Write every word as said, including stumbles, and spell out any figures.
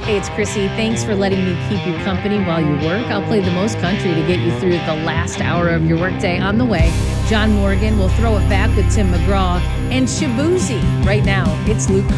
Hey, it's Chrissy. Thanks for letting me keep you company while you work. I'll play the most country to get you through the last hour of your workday. On the way, John Morgan will throw it back with Tim McGraw and Shabuzi. Right now, it's Luke